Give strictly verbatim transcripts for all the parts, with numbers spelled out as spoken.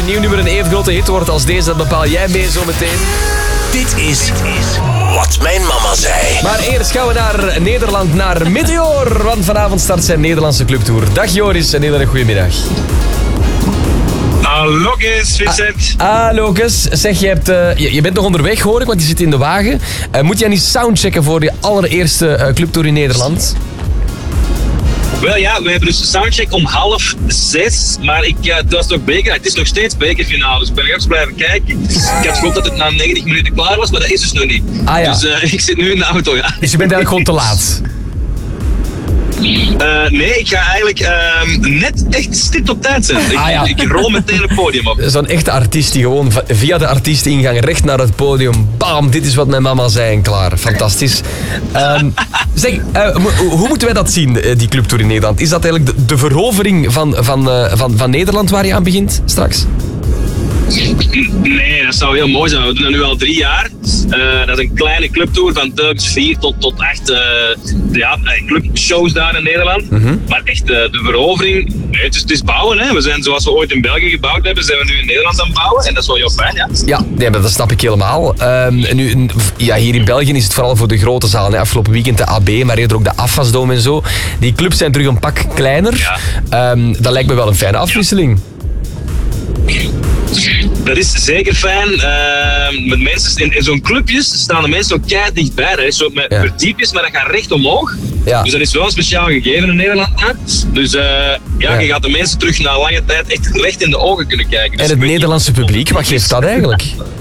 een nieuw nummer een even grote hit wordt als deze, dat bepaal jij mee zometeen. Dit is Wat Mijn Mama Zei. Maar eerst gaan we naar Nederland, naar Meteor. Want vanavond start zijn Nederlandse clubtour. Dag Joris, een hele goede middag. Hallo Kees, Vincent. Ah, hallo Kes. Zeg, je, hebt, uh, je, je bent nog onderweg hoor ik, want je zit in de wagen. Uh, moet jij niet soundchecken voor je allereerste uh, clubtour in Nederland? Wel ja, we hebben dus de soundcheck om half zes. Maar ik, uh, het was toch beker. Het is nog steeds bekerfinale, dus ik ben even blijven kijken. Ik had gehoopt dat het na negentig minuten klaar was, maar dat is dus nog niet. Ah, ja. Dus uh, ik zit nu in de auto, ja. Dus je bent eigenlijk gewoon te laat? Uh, nee, ik ga eigenlijk uh, net echt stipt op tijd zijn. Ik, ah, ja. ik rol meteen het podium op. Zo'n echte artiest die gewoon via de artiesteningang recht naar het podium. Bam, dit is wat mijn mama zei en klaar. Fantastisch. Um, zeg, uh, hoe moeten wij dat zien, die clubtour in Nederland? Is dat eigenlijk de, de verovering van, van, uh, van, van Nederland waar je aan begint straks? Nee, dat zou heel mooi zijn. We doen dat nu al drie jaar. Uh, dat is een kleine clubtour van telkens vier tot, tot acht uh, ja, clubshows daar in Nederland. Mm-hmm. Maar echt uh, de verovering, nee, het, is, het is bouwen. Hè. We zijn zoals we ooit in België gebouwd hebben, zijn we nu in Nederland aan het bouwen. En dat is wel heel fijn, ja. Ja, nee, maar dat snap ik helemaal. Um, nu, ja, hier in België is het vooral voor de grote zalen. Hè. Afgelopen weekend de A B, maar eerder ook de Afasdome en zo. Die clubs zijn terug een pak kleiner. Ja. Um, dat lijkt me wel een fijne afwisseling. Ja. Dat is zeker fijn. Uh, met mensen, in, in zo'n clubjes staan de mensen ook keihard dichtbij. Dat is zo met ja. verdiepjes, maar dat gaat recht omhoog. Ja. Dus dat is wel een speciaal gegeven in Nederland. Hè? Dus uh, ja, ja, je gaat de mensen terug na lange tijd echt recht in de ogen kunnen kijken. Dus en het Nederlandse publiek, wat geeft dat eigenlijk?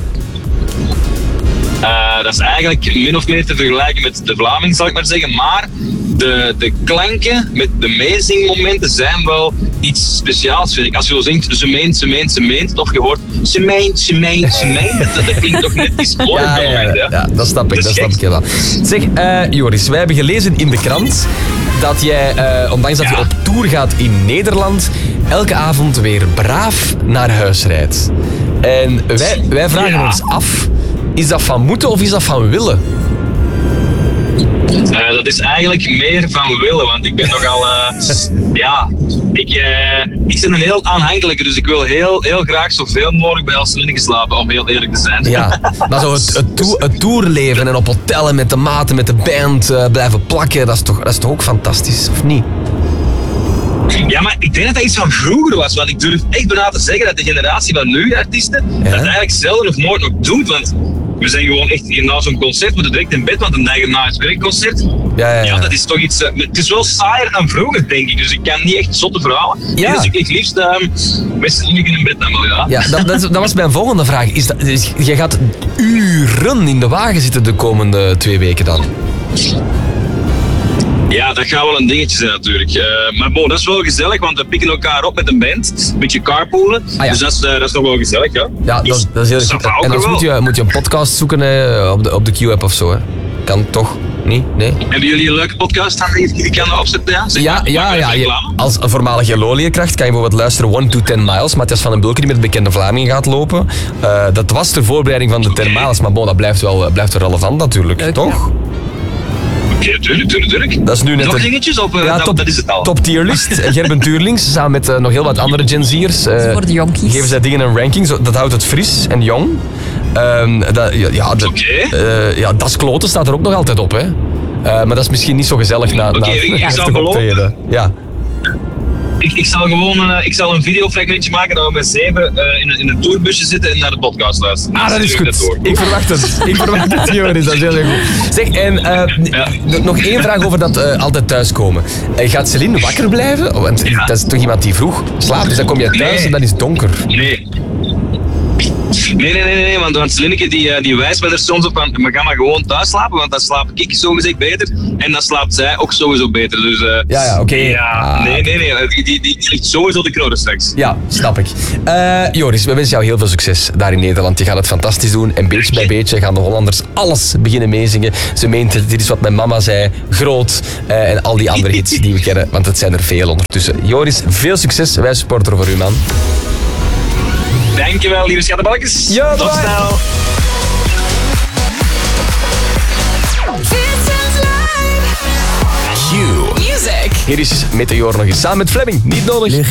Uh, dat is eigenlijk min of meer te vergelijken met de Vlaming, zal ik maar zeggen. Maar de, de klanken met de meezingmomenten zijn wel iets speciaals, vind ik. Als je zo zingt, ze meent, ze meent, ze meent, of je hoort ze meent, ze meent, ze meent. Dat, dat klinkt toch net iets mooier ja, op dat ja, moment, ja, hè? Ja, dat snap ik, dat, dat snap ik helemaal. Zeg, uh, Joris, wij hebben gelezen in de krant dat jij, uh, ondanks dat ja. je op tour gaat in Nederland, elke avond weer braaf naar huis rijdt. En wij, wij vragen ja. ons af, is dat van moeten of is dat van willen? Uh, dat is eigenlijk meer van willen, want ik ben nogal, uh, ja, ik, uh, ik ben een heel aanhankelijke, dus ik wil heel, heel graag zoveel mogelijk bij Alceline slapen, om heel eerlijk te zijn. Ja, maar zo het, het, to- het tourleven en op hotellen met de maten, met de band uh, blijven plakken, dat is, toch, dat is toch ook fantastisch, of niet? Ja, maar ik denk dat dat iets van vroeger was, want ik durf echt bijna te zeggen dat de generatie van nu artiesten ja. dat eigenlijk zelden of nooit nog doet, want we zijn gewoon echt na zo'n concert, moeten direct in bed, want een dag na het werkconcert. Ja, ja, ja. ja, dat is toch iets. Uh, het is wel saaier dan vroeger, denk ik. Dus ik kan niet echt zotte verhalen. Ja. Dus ik lig liefst uh, met z'n allen in bed dan wel, ja. Ja, dat, dat, dat was mijn volgende vraag. Is dat, is, jij gaat uren in de wagen zitten de komende twee weken dan? Ja, dat gaat wel een dingetje zijn natuurlijk. Uh, maar bon, dat is wel gezellig, want we pikken elkaar op met een band. Een beetje carpoolen. Ah, ja. Dus dat is, uh, dat is nog wel gezellig, ja. Ja, dat, is, dat is heel goed. En dan moet je, moet je een podcast zoeken hè, op de, op de Q-app of zo. Hè. Kan toch? Niet? Nee? Hebben jullie een leuke podcast dan die ik kan opzetten? Ja, ja, ja, ja, ja. Als een voormalige LOL-leerkracht kan je bijvoorbeeld luisteren one to ten miles. Matthias van den Bulke die met de bekende Vlaming gaat lopen. Uh, dat was de voorbereiding van de okay. ten miles, maar bon, dat blijft wel, blijft wel relevant natuurlijk, Leuk, toch? Ja. Oké, okay, tuurlijk, tuurlijk, tuurlijk. Dat is nu net nog een... dingetjes op, uh, ja, top, top, dat is het al. Top tierlist. Gerben Tuurlings, samen met uh, nog heel wat andere Gen Z'ers. Uh, voor de jonkies. Geven zij dingen een ranking, zo, dat houdt het fris en jong. Um, dat, ja, ja, dat, okay. uh, ja, Das Kloten staat er ook nog altijd op, hè. Uh, maar dat is misschien niet zo gezellig na, okay, na ik, ik zou optreden. Ja. Ik, ik zal gewoon uh, ik zal een videofragmentje maken dat we met zeven uh, in, een, in een tourbusje zitten en naar de podcast luisteren. Ah, dat is goed. Ik verwacht het. Ik verwacht het, Joris. Dat is heel, heel goed. Zeg, en uh, ja. n- nog één vraag over dat uh, altijd thuiskomen. Uh, gaat Celine wakker blijven? Want ja. dat is toch iemand die vroeg slaapt, dus dan kom je thuis nee. en dan is het donker. Nee. Nee, nee, nee, nee, want, want Celineke die, die wijst me er soms op van, maar ga maar gewoon thuis slapen, want dan slaap ik zogezegd beter en dan slaapt zij ook sowieso beter. Dus, uh, ja, ja, oké. Okay. Ja, ah, nee, nee, nee, die, die, die ligt sowieso de knoren straks. Ja, snap ik. Uh, Joris, we wensen jou heel veel succes daar in Nederland. Je gaat het fantastisch doen en beetje bij beetje gaan de Hollanders alles beginnen meezingen. Ze meent het, dit is wat mijn mama zei, groot uh, en al die andere hits die we kennen, want het zijn er veel ondertussen. Joris, veel succes, wij supporteren voor u, man. Dankjewel, lieve schattenbalkjes. Ja, tot snel. Q. Music. Hier is Meteor nog eens samen met Fleming. Niet nodig.